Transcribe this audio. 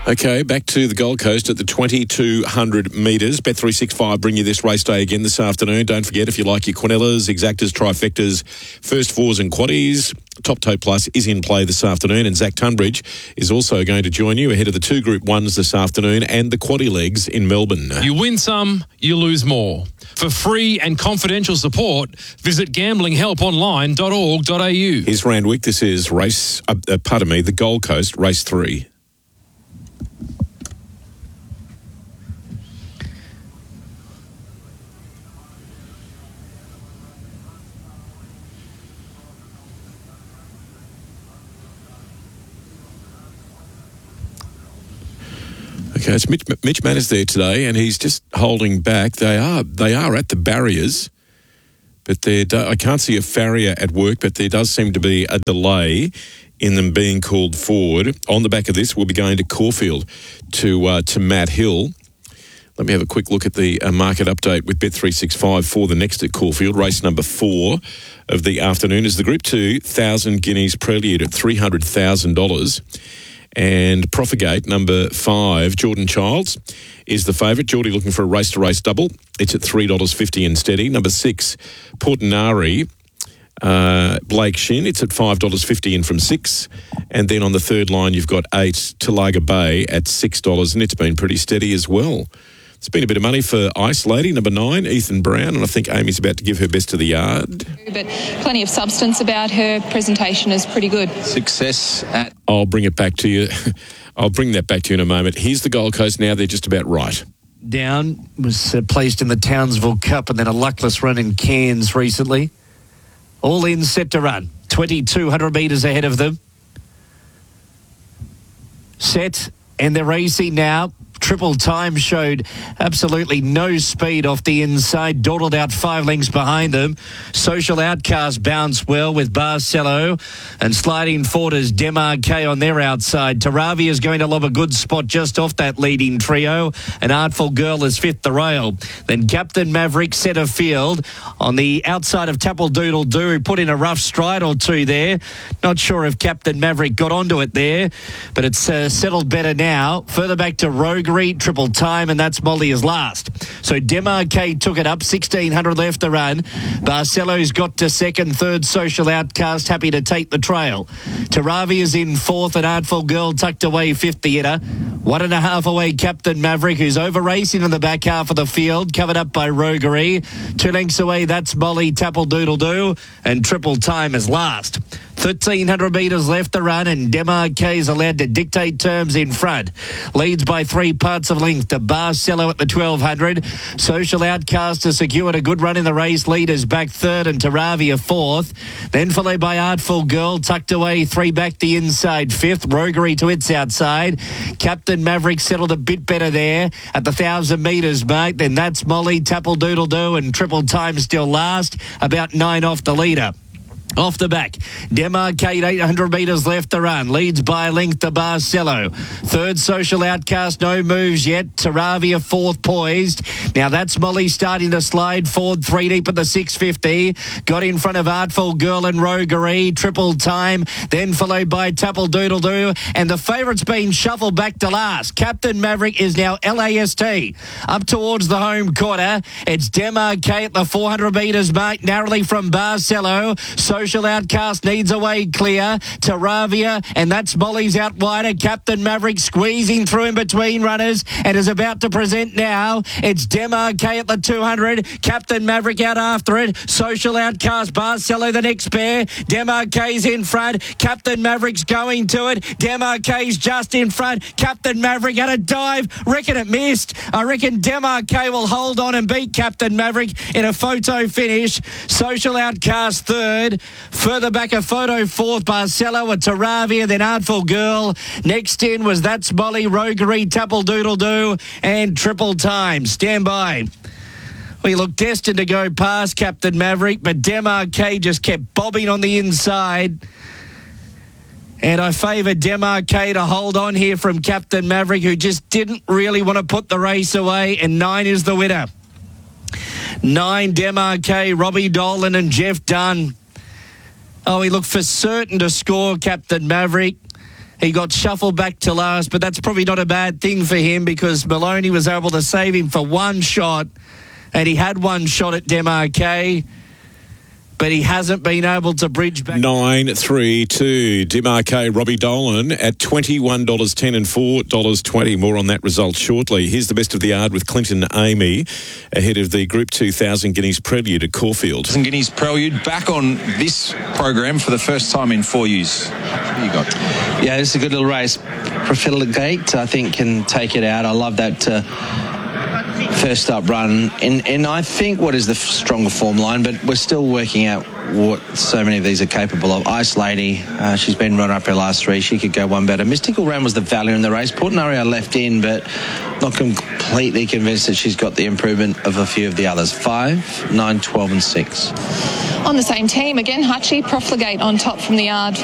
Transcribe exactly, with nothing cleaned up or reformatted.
Okay, back to the Gold Coast at the twenty-two hundred metres. Bet three sixty-five bring you this race day again this afternoon. Don't forget, if you like your Quinellas, Exactas, Trifectas, First Fours and Quaddies, Top Tote Plus is in play this afternoon, and Zach Tunbridge is also going to join you ahead of the two Group Ones this afternoon and the Quaddie Legs in Melbourne. You win some, you lose more. For free and confidential support, visit gambling help online dot org dot a u. Here's Randwick. This is race, uh, uh, pardon me, the Gold Coast, race three. Okay, it's Mitch, Mitch Manners there today, and he's just holding back. They are they are at the barriers, but there do, I can't see a farrier at work, but there does seem to be a delay in them being called forward. On the back of this, we'll be going to Caulfield to uh, to Matt Hill. Let me have a quick look at the uh, market update with Bet three sixty-five for the next at Caulfield. Race number four of the afternoon is the Group two one thousand Guineas Prelude at three hundred thousand dollars. And Profligate, number five, Jordan Childs, is the favourite. Geordie looking for a race-to-race double. It's at three dollars fifty in steady. Number six, Portinari, uh, Blake Shin. It's at five dollars fifty in from six. And then on the third line, you've got eight, Talaga Bay at six dollars, and it's been pretty steady as well. It's been a bit of money for Ice Lady, number nine, Ethan Brown, and I think Amy's about to give her best to the yard. But plenty of substance about her. Presentation is pretty good. Success at... I'll bring it back to you. I'll bring that back to you in a moment. Here's the Gold Coast now. They're just about right. Down, was uh, placed in the Townsville Cup and then a luckless run in Cairns recently. All in, set to run. twenty-two hundred metres ahead of them. Set, and they're racing now. Triple Time showed absolutely no speed off the inside, dawdled out five lengths behind them. Social Outcast bounced well with Barcelo, and sliding forward is Demarque on their outside. Taravi is going to lob a good spot just off that leading trio, and Artful Girl is fifth the rail. Then Captain Maverick set a field on the outside of Tapple Doodle Doo, who put in a rough stride or two there. Not sure if Captain Maverick got onto it there, but it's uh, settled better now. Further back to Roguery, Triple Time, and that's Molly's last. So Demarque took it up, sixteen hundred left to run. Barcelo's got to second, third Social Outcast, happy to take the trail. Taravi is in fourth, and Artful Girl tucked away fifth, the hitter. One and a half away, Captain Maverick, who's over racing in the back half of the field, covered up by Roguery. Two lengths away, that's Molly, Tapple Doodle Doo, and Triple Time is last. thirteen hundred metres left to run, and Demarque is allowed to dictate terms in front. Leads by three parts of length to Barcelo at the twelve hundred. Social Outcast has secured a good run in the race. Leaders back third, and Taravi a fourth. Then followed by Artful Girl, tucked away three back the inside fifth. Roguery to its outside. Captain Maverick settled a bit better there at the one thousand metres mark. Then that's Molly, Tapple Doodle Doo, and Triple Time still last, about nine off the leader. Off the back, Demarque, eight hundred metres left to run. Leads by a length to Barcelo. Third Social Outcast, no moves yet. Taravia fourth poised. Now that's Molly starting to slide forward, three deep at the six fifty. Got in front of Artful Girl and Roguery. Triple Time, then followed by Tapple Doodle Doo. And the favourite's been shuffled back to last. Captain Maverick is now L A S T. Up towards the home quarter. It's Demarque at the four hundred metres mark, narrowly from Barcelo. So Social Outcast needs a way clear. Taravia, and that's Molly's out wider. Captain Maverick squeezing through in between runners and is about to present now. It's Demarque at the two hundred. Captain Maverick out after it. Social Outcast, Barcelo the next pair. Demarque's in front. Captain Maverick's going to it. Demarque's just in front. Captain Maverick had a dive. Reckon it missed. I reckon Demarque will hold on and beat Captain Maverick in a photo finish. Social Outcast third. Further back, a photo fourth, Barcelo, a Taravia, then Artful Girl. Next in was That's Molly, Roguery, Tapple Doodle Doo, and Triple Time. Stand by. We looked destined to go past Captain Maverick, but Demarque just kept bobbing on the inside. And I favour Demarque to hold on here from Captain Maverick, who just didn't really want to put the race away, and nine is the winner. Nine, Demarque, Robbie Dolan and Jeff Dunn. Oh, he looked for certain to score, Captain Maverick. He got shuffled back to last, but that's probably not a bad thing for him because Maloney was able to save him for one shot, and he had one shot at Demarque, but he hasn't been able to bridge back. nine three two. Demarque Robbie Dolan at twenty-one dollars ten and four dollars twenty. More on that result shortly. Here's the best of the yard with Clinton Amy ahead of the Group two thousand Guineas Prelude at Caulfield. Guineas Prelude back on this program for the first time in four years. What you got? Yeah, it's a good little race. Profligate, I think, can take it out. I love that uh, first up run. And, and I think what is the stronger form line, but we're still working out what so many of these are capable of. Ice Lady, uh, she's been runner up her last three. She could go one better. Mystical Ram was the value in the race. Portnaria I left in, but not completely convinced that she's got the improvement of a few of the others. Five, nine, twelve and six. On the same team, again, Hutchie, Profligate on top from the yard.